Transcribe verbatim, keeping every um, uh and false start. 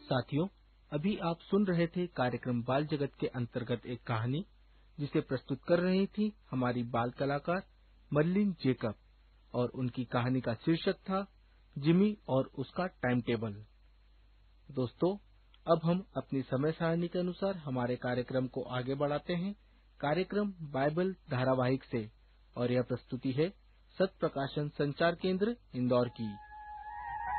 साथियों, अभी आप सुन रहे थे कार्यक्रम बाल जगत के अंतर्गत एक कहानी, जिसे प्रस्तुत कर रही थी हमारी बाल कलाकार मर्लिन जेकब, और उनकी कहानी का शीर्षक था जिमी और उसका टाइम टेबल। दोस्तों, अब हम अपनी समय सारणी के अनुसार हमारे कार्यक्रम को आगे बढ़ाते हैं, कार्यक्रम बाइबल धारावाहिक से, और यह प्रस्तुति है सत्य प्रकाशन संचार केंद्र इंदौर की।